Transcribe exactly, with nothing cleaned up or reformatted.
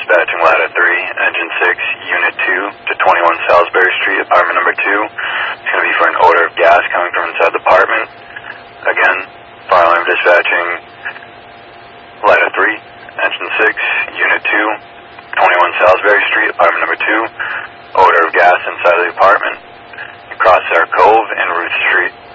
dispatching ladder three, engine six, unit two to twenty-one Salisbury Street, apartment number two. It's going to be for an odor of gas coming from inside the apartment. Again, fire alarm dispatching ladder three, engine six, unit two, twenty-one Salisbury Street, apartment number two. Odor of gas inside of the apartment. Across our Cove and Ruth Street.